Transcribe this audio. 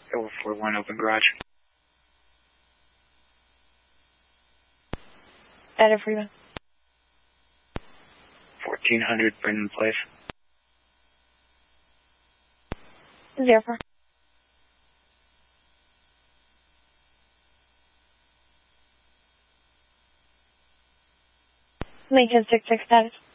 041 open garage. Edit Freeman. 1400 Brendan Place. 04. Lincoln 66 status.